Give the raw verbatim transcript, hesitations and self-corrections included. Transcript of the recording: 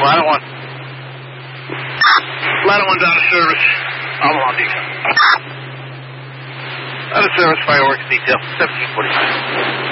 Ladder one. Ladder one's out of service. Avalon detail. Out of service, fireworks detail, seventeen forty-nine.